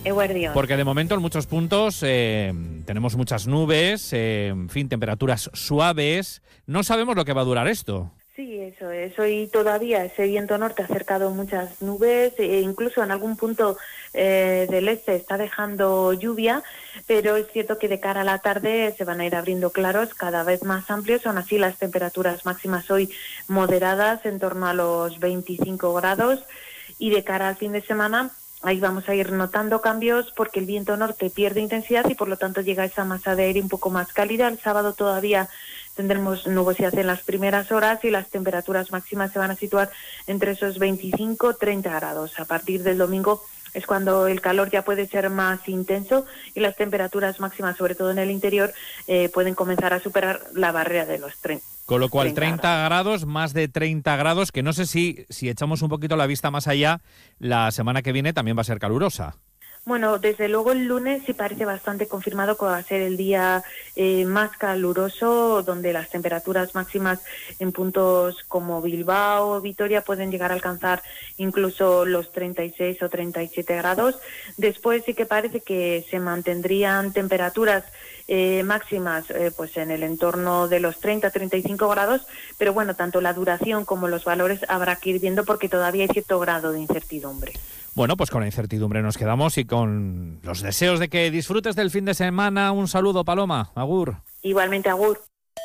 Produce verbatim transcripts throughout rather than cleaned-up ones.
Eguardión. Porque de momento en muchos puntos eh, tenemos muchas nubes, eh, en fin, temperaturas suaves. No sabemos lo que va a durar esto. Sí, eso es. Hoy todavía ese viento norte ha acercado muchas nubes, e incluso en algún punto eh, del este está dejando lluvia, pero es cierto que de cara a la tarde se van a ir abriendo claros cada vez más amplios. Aún así, las temperaturas máximas hoy moderadas, en torno a los veinticinco grados, y de cara al fin de semana ahí vamos a ir notando cambios porque el viento norte pierde intensidad y por lo tanto llega esa masa de aire un poco más cálida. El sábado todavía tendremos nubosidad en las primeras horas y las temperaturas máximas se van a situar entre esos veinticinco a treinta grados. A partir del domingo es cuando el calor ya puede ser más intenso y las temperaturas máximas, sobre todo en el interior, eh, pueden comenzar a superar la barrera de los treinta. Con lo cual, treinta grados, más de treinta grados, que no sé si, si echamos un poquito la vista más allá, la semana que viene también va a ser calurosa. Bueno, desde luego el lunes sí parece bastante confirmado que va a ser el día eh, más caluroso, donde las temperaturas máximas en puntos como Bilbao o Vitoria pueden llegar a alcanzar incluso los treinta y seis o treinta y siete grados. Después sí que parece que se mantendrían temperaturas eh, máximas eh, pues en el entorno de los treinta a treinta y cinco grados, pero bueno, tanto la duración como los valores habrá que ir viendo porque todavía hay cierto grado de incertidumbre. Bueno, pues con la incertidumbre nos quedamos y con los deseos de que disfrutes del fin de semana. Un saludo, Paloma. Agur. Igualmente, agur.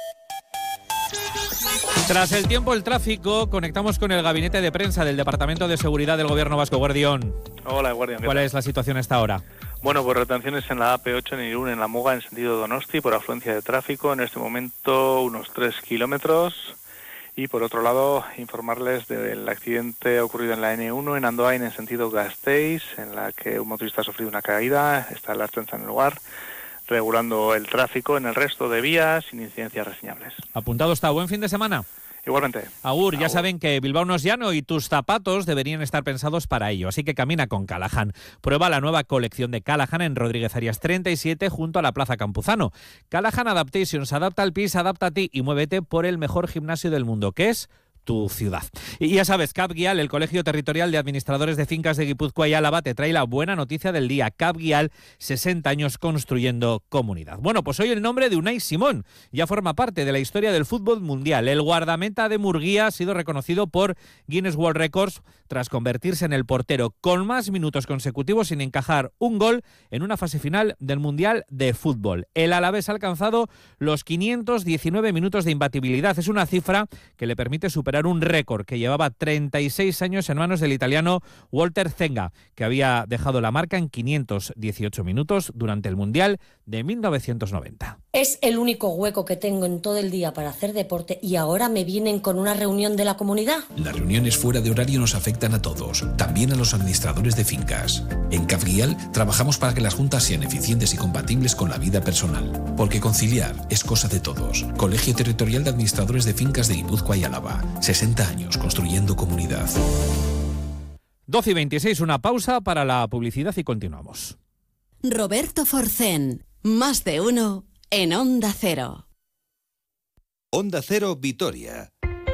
Tras el tiempo, el tráfico, conectamos con el gabinete de prensa del Departamento de Seguridad del Gobierno Vasco. Guardión. Hola, Guardián. ¿Cuál es la situación a esta hora? Bueno, pues retenciones en la A P ocho en Irún, en la Muga, en sentido Donosti, por afluencia de tráfico. En este momento, unos tres kilómetros. Y por otro lado, informarles del accidente ocurrido en la N uno en Andoain en sentido Gasteiz, en la que un motorista ha sufrido una caída, está la Ertzaintza en el lugar, regulando el tráfico en el resto de vías sin incidencias reseñables. Apuntado está. Buen fin de semana. Igualmente. Agur, ya saben que Bilbao no es llano y tus zapatos deberían estar pensados para ello, así que camina con Callahan. Prueba la nueva colección de Callahan en Rodríguez Arias treinta y siete junto a la Plaza Campuzano. Callahan Adaptations, adapta al pis, adapta a ti y muévete por el mejor gimnasio del mundo, que es tu ciudad. Y ya sabes, CAPGIAL, el Colegio Territorial de Administradores de Fincas de Guipúzcoa y Álava, te trae la buena noticia del día. CAPGIAL, sesenta años construyendo comunidad. Bueno, pues hoy el nombre de Unai Simón ya forma parte de la historia del fútbol mundial. El guardameta de Murguía ha sido reconocido por Guinness World Records tras convertirse en el portero con más minutos consecutivos sin encajar un gol en una fase final del Mundial de Fútbol. El Alavés ha alcanzado los quinientos diecinueve minutos de imbatibilidad. Es una cifra que le permite superar un récord que llevaba treinta y seis años en manos del italiano Walter Zenga, que había dejado la marca en quinientos dieciocho minutos durante el Mundial de mil novecientos noventa. Es el único hueco que tengo en todo el día para hacer deporte y ahora me vienen con una reunión de la comunidad. Las reuniones fuera de horario nos afectan a todos, también a los administradores de fincas. En CAPGIAL trabajamos para que las juntas sean eficientes y compatibles con la vida personal, porque conciliar es cosa de todos. Colegio Territorial de Administradores de Fincas de Guipúzcoa y Álava. sesenta años construyendo comunidad. doce y veintiséis, una pausa para la publicidad y continuamos. Roberto Forcén, más de uno en Onda Cero. Onda Cero Vitoria.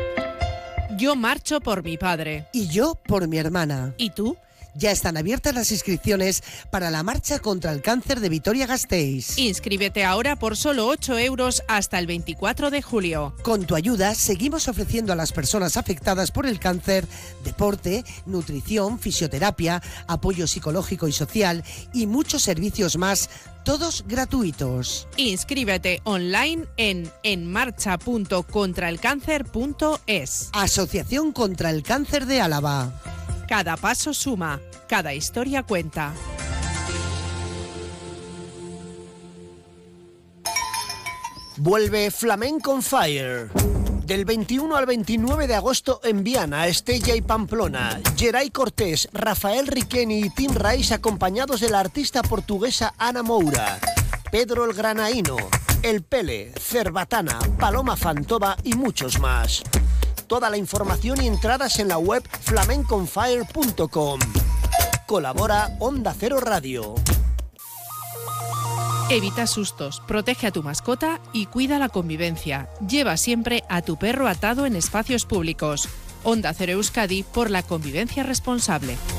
Yo marcho por mi padre. Y yo por mi hermana. ¿Y tú? Ya están abiertas las inscripciones para la marcha contra el cáncer de Vitoria-Gasteiz. Inscríbete ahora por solo ocho euros hasta el veinticuatro de julio. Con tu ayuda seguimos ofreciendo a las personas afectadas por el cáncer deporte, nutrición, fisioterapia, apoyo psicológico y social y muchos servicios más, todos gratuitos. Inscríbete online en enmarcha punto contraelcáncer punto es. Asociación contra el Cáncer de Álava. Cada paso suma, cada historia cuenta. Vuelve Flamenco on Fire. Del veintiuno al veintinueve de agosto en Viana, Estella y Pamplona. Geray Cortés, Rafael Riqueni y Tim Rice acompañados de la artista portuguesa Ana Moura. Pedro el Granaíno, El Pele, Cerbatana, Paloma Fantova y muchos más. Toda la información y entradas en la web flamenco on fire punto com. Colabora Onda Cero Radio. Evita sustos, protege a tu mascota y cuida la convivencia. Lleva siempre a tu perro atado en espacios públicos. Onda Cero Euskadi por la convivencia responsable.